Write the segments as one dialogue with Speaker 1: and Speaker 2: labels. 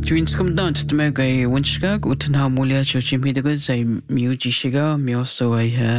Speaker 1: Dreamscom dant to make a winchgag, Utenha Mulia Chochimidagas, a Mugishiga, Mioso,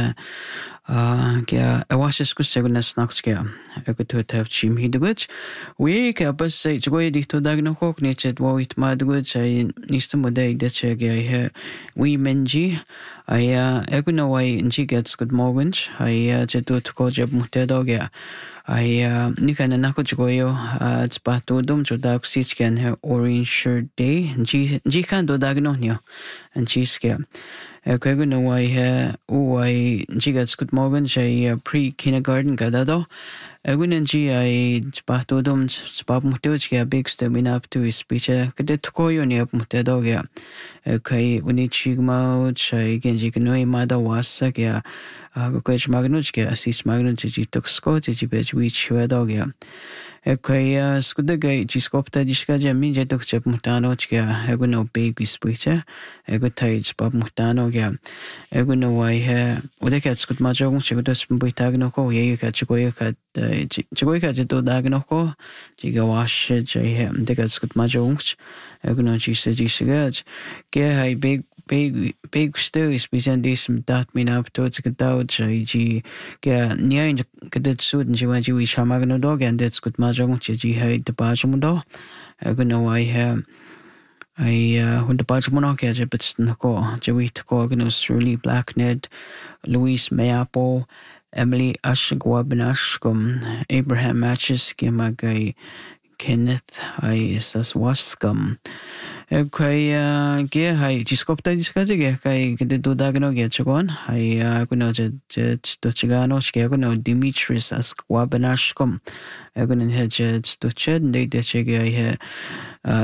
Speaker 1: a washes could say when a snackscare. I could have Chim Hidagoods. We can bus say it's way to Dagnahawk, nature, Wawit Madwoods, I Nistamode, that I we menji. I could know why in she gets good morgens. I to Koja Mutedogia. Nikan na nakuchgoyo at patudum to dag sitskan her orange shirt day. Jikan do dagno nyo. And cheesecake. Kaya no why uway jigat good morgan say pre-kindergarten kadado. Agunan ji ay patudum spab mutuch kaya big stepping up to his speech. Kada tukoyo niya mutedogya. Kay unichigmao say genji kanoy mada wasa kaya kaya magnuch kaya asis magnuch ji toksko ji bej wich wedogya. Kaya skudagay jiskopta diska jamin jetok chap mutano kaya aguno big speech. Agu tay spab mutano kaya aguno why udeket skut majong chigudos buitagno ko ye ka chikoy ka chikoy ka jito dagno ko jiga wash jay dekat skut majong aguno jisa jisagaj kaya hay big stories bisan dis dat minap to tsikataw ji kaya niya kadet sud jiwa jiwi shamagno dog and that's good majong ji hay de bajum do aguno why when the Bajmono Gajabits Nako, Jawit Corganus, Ruli Blackned, Louise Mayapo, Emily Ashgwabnashkum, Abraham Matches, Gimagai, Kenneth, I Saswaskum. Okay, gear, I Giscopta Discazi, I get the Dagano Gachagon, I could know Jet Tochigano, Skiagono, Dimitris Asquabanashkum, I couldn't hedge to Ched, they did I